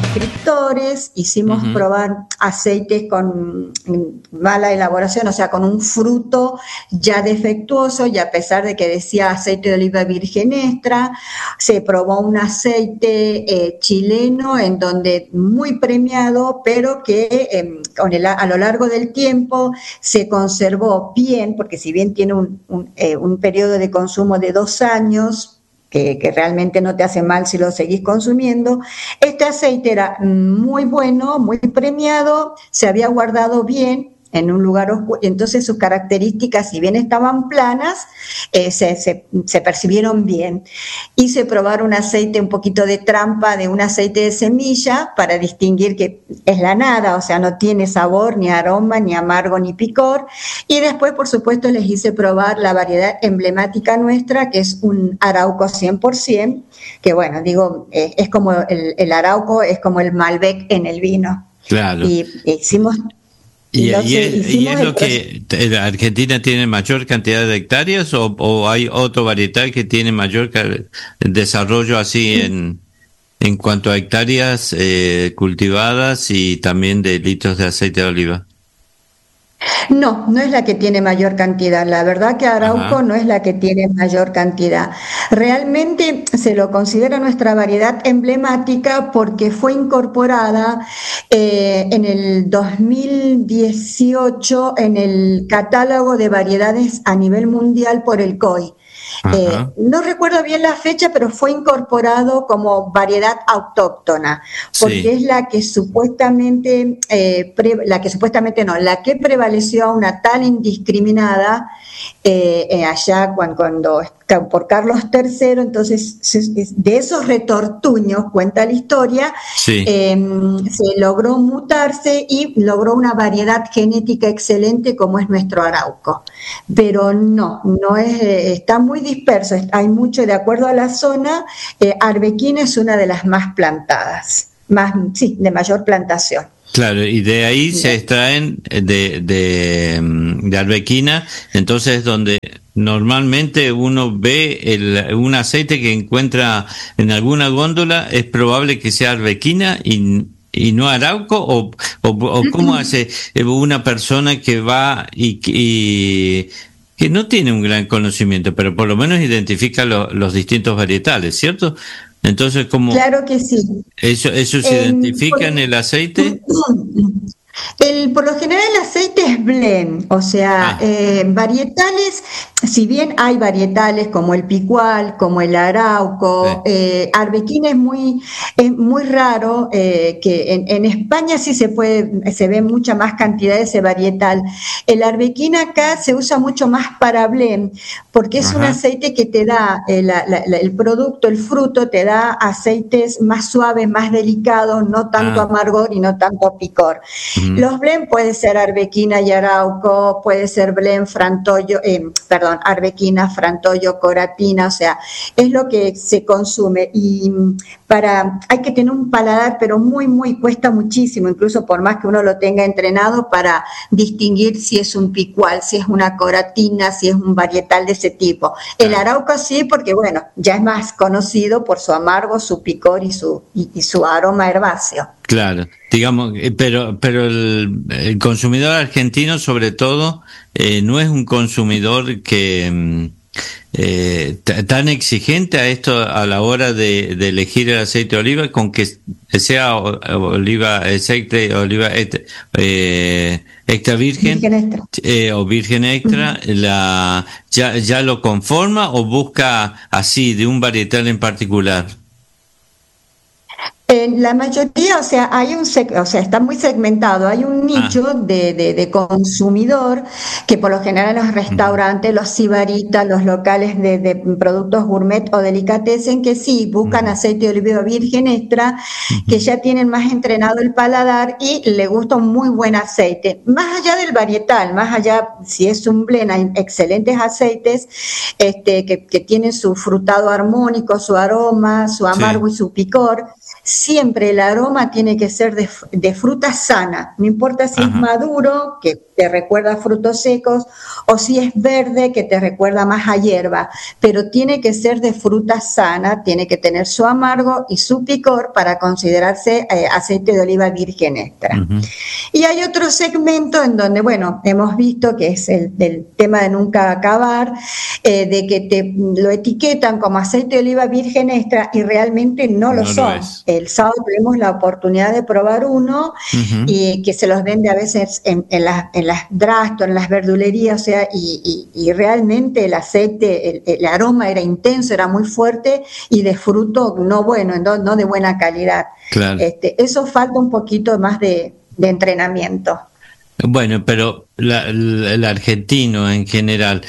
suscriptores, hicimos probar aceites con mala elaboración, o sea, con un fruto ya defectuoso, y a pesar de que decía aceite de oliva virgen extra, se probó un aceite chileno en donde muy premiado, pero que a lo largo del tiempo se conservó bien, porque si bien tiene un periodo de consumo de 2 años, que realmente no te hace mal si lo seguís consumiendo. Este aceite era muy bueno, muy premiado, se había guardado bien en un lugar oscuro, entonces sus características, si bien estaban planas, se percibieron bien. Hice probar un aceite, un poquito de trampa de un aceite de semilla para distinguir que es la nada, o sea, no tiene sabor, ni aroma, ni amargo, ni picor. Y después, por supuesto, les hice probar la variedad emblemática nuestra, que es un Arauco 100%, que bueno, digo, es como el Arauco, es como el Malbec en el vino. Claro. Y hicimos... ¿Y es lo que Argentina tiene mayor cantidad de hectáreas o hay otro varietal que tiene mayor desarrollo así en cuanto a hectáreas cultivadas y también de litros de aceite de oliva? No, no es la que tiene mayor cantidad. La verdad que Arauco no es la que tiene mayor cantidad. Realmente se lo considera nuestra variedad emblemática porque fue incorporada en el 2018 en el catálogo de variedades a nivel mundial por el COI. No recuerdo bien la fecha, pero fue incorporado como variedad autóctona, porque es la que supuestamente, la que prevaleció a una tal indiscriminada allá cuando por Carlos III. Entonces de esos retortuños, cuenta la historia, se logró mutarse y logró una variedad genética excelente como es nuestro Arauco, pero no es, está muy disperso, hay mucho de acuerdo a la zona. Arbequina es una de las más plantadas, de mayor plantación. Claro, y de ahí se extraen de arbequina, entonces donde normalmente uno ve un aceite que encuentra en alguna góndola, es probable que sea arbequina y no Arauco, o cómo hace una persona que va y que no tiene un gran conocimiento, pero por lo menos identifica los distintos varietales, ¿cierto? Entonces, ¿cómo? Claro que sí. ¿Eso se identifica en el aceite? Por lo general el aceite es blend, o sea, varietales, si bien hay varietales como el picual, como el arauco, arbequina es muy raro, que en España sí se ve mucha más cantidad de ese varietal. El arbequina acá se usa mucho más para blend, porque es un aceite que te da, el producto, el fruto, te da aceites más suaves, más delicados, no tanto amargor y no tanto picor. Los blend puede ser arbequina y arauco, puede ser blend arbequina, frantollo, coratina, o sea, es lo que se consume. Y hay que tener un paladar, pero cuesta muchísimo, incluso por más que uno lo tenga entrenado, para distinguir si es un picual, si es una coratina, si es un varietal de ese tipo. El arauco sí, porque bueno, ya es más conocido por su amargo, su picor y su aroma herbáceo. Claro, digamos, pero el consumidor argentino, sobre todo, no es un consumidor que tan exigente a esto a la hora de elegir el aceite de oliva, con que sea aceite de oliva extra virgen o virgen extra, ya lo conforma o busca así de un varietal en particular. La mayoría, o sea, está muy segmentado, hay un nicho de consumidor que por lo general los restaurantes, los sibaritas, los locales de productos gourmet o delicatessen, que sí buscan aceite de oliva virgen extra, que ya tienen más entrenado el paladar y le gusta un muy buen aceite. Más allá del varietal, más allá, si es un blend, hay excelentes aceites que tienen su frutado armónico, su aroma, su amargo y su picor. siempre el aroma tiene que ser de fruta sana, no importa si es maduro, que te recuerda a frutos secos, o si es verde, que te recuerda más a hierba, pero tiene que ser de fruta sana, tiene que tener su amargo y su picor para considerarse aceite de oliva virgen extra. Y hay otro segmento en donde, bueno, hemos visto que es el tema de nunca acabar, de que lo etiquetan como aceite de oliva virgen extra y realmente no lo son. El sábado tuvimos la oportunidad de probar uno y que se los vende a veces en las drastos, en las verdulerías, o sea, y realmente el aceite, el aroma era intenso, era muy fuerte y de fruto no bueno, no de buena calidad. Claro. Eso falta un poquito más de entrenamiento. Bueno, pero el argentino en general,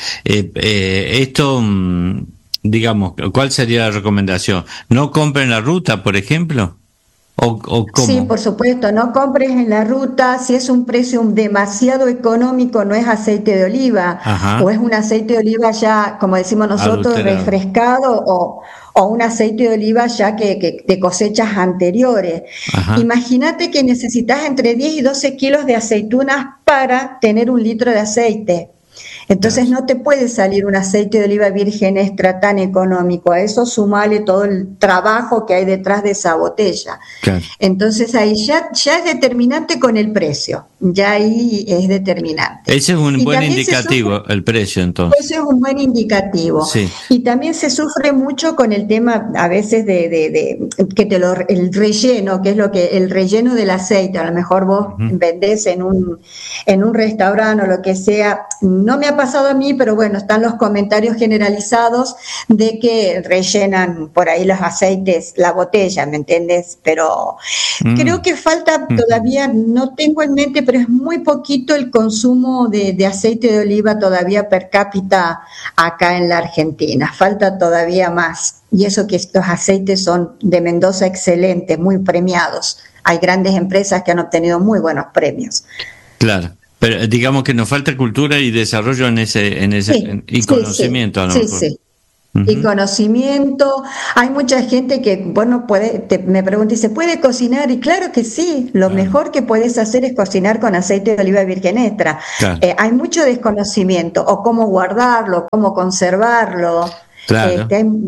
esto, digamos, ¿cuál sería la recomendación? ¿No compren la ruta, por ejemplo? ¿O cómo? Sí, por supuesto, no compres en la ruta, si es un precio demasiado económico, no es aceite de oliva, o es un aceite de oliva ya, como decimos nosotros, refrescado, o un aceite de oliva ya que de cosechas anteriores. Imagínate que necesitas entre 10 y 12 kilos de aceitunas para tener 1 litro de aceite. Entonces no te puede salir un aceite de oliva virgen extra tan económico. A eso sumale todo el trabajo que hay detrás de esa botella. Claro. Entonces ahí ya es determinante con el precio. Ya ahí es determinante. Ese es un buen indicativo, el precio entonces. Ese es un buen indicativo. Sí. Y también se sufre mucho con el tema a veces de que el relleno, que es el relleno del aceite. A lo mejor vos vendés en un restaurante o lo que sea. No me ha pasado a mí, pero bueno, están los comentarios generalizados de que rellenan por ahí los aceites, la botella, ¿me entiendes? Pero creo que falta todavía, no tengo en mente, pero es muy poquito el consumo de aceite de oliva todavía per cápita acá en la Argentina. Falta todavía más. Y eso que estos aceites son de Mendoza excelentes, muy premiados. Hay grandes empresas que han obtenido muy buenos premios. Claro. Pero digamos que nos falta cultura y desarrollo en ese y conocimiento, ¿no? Sí. Y conocimiento. Hay mucha gente que, bueno, me pregunta, ¿se puede cocinar? Y claro que sí, lo mejor que puedes hacer es cocinar con aceite de oliva virgen extra. Claro. Hay mucho desconocimiento, o cómo guardarlo, cómo conservarlo. Claro.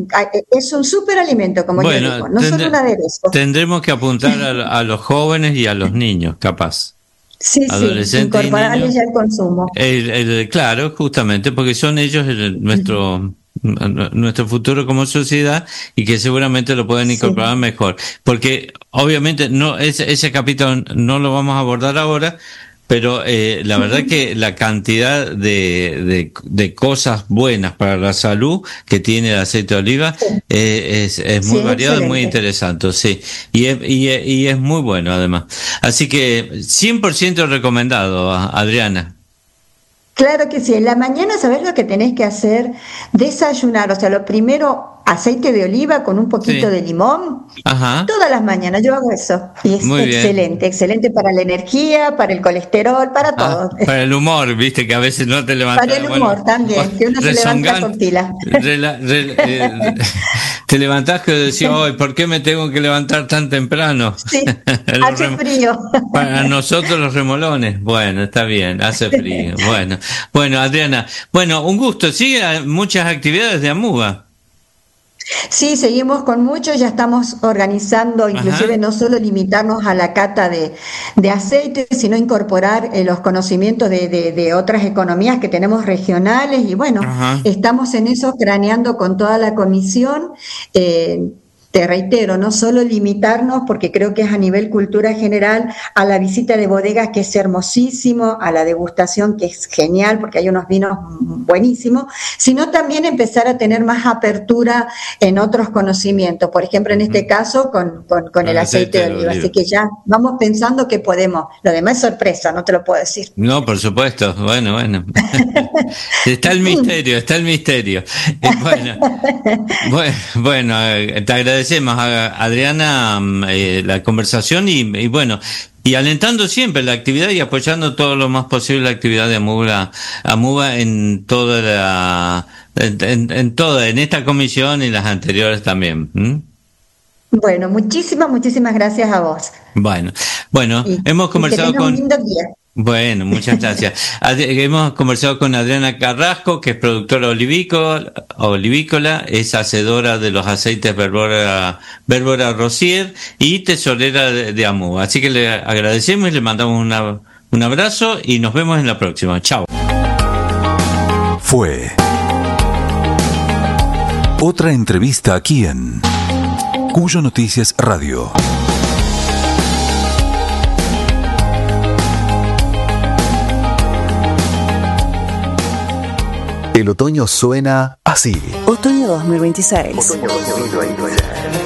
Es un superalimento, como yo digo, no solo un aderezo. Tendremos que apuntar a los jóvenes y a los niños, capaz. Sí, incorporarles ya el consumo. Claro, justamente, porque son ellos nuestro futuro como sociedad y que seguramente lo pueden incorporar mejor. Porque obviamente ese capítulo no lo vamos a abordar ahora, pero la verdad que la cantidad de cosas buenas para la salud que tiene el aceite de oliva es muy variado y muy interesante, sí. Y es muy bueno además. Así que 100% recomendado, Adriana. Claro que sí. En la mañana, ¿sabés lo que tenés que hacer? Desayunar, o sea, lo primero, aceite de oliva con un poquito de limón. Todas las mañanas yo hago eso. Y es excelente para la energía, para el colesterol, para todo. Para el humor, viste, que a veces no te levantas. Para el humor también, que uno se levanta con pila. Te levantás que decís, hoy, ¿por qué me tengo que levantar tan temprano? Sí, hace frío. Para nosotros los remolones, bueno, está bien, hace frío. Bueno, Adriana, un gusto. Sigue muchas actividades de AMUBA. Sí, seguimos con mucho, ya estamos organizando, inclusive no solo limitarnos a la cata de aceite, sino incorporar los conocimientos de otras economías que tenemos regionales y bueno, estamos en eso craneando con toda la comisión. Te reitero, no solo limitarnos, porque creo que es a nivel cultura general, a la visita de bodegas, que es hermosísimo, a la degustación, que es genial, porque hay unos vinos buenísimos, sino también empezar a tener más apertura en otros conocimientos, por ejemplo, en este caso, con el aceite de oliva. Así que ya vamos pensando que podemos. Lo demás es sorpresa, no te lo puedo decir. No, por supuesto. Bueno. Está el misterio. Bueno, te agradecemos, Adriana, la conversación y bueno, y alentando siempre la actividad y apoyando todo lo más posible la actividad de AMUBA en toda en esta comisión y las anteriores también. Bueno, muchísimas gracias a vos. Bueno, hemos Que conversado tengas un con... lindo día. Bueno, muchas gracias. Hemos conversado con Adriana Carrasco, que es productora olivícola, es hacedora de los aceites Verbora Rosier y tesorera de AMU. Así que le agradecemos y le mandamos un abrazo y nos vemos en la próxima. Chao. Fue otra entrevista aquí en Cuyo Noticias Radio. El otoño suena así. Otoño 2026.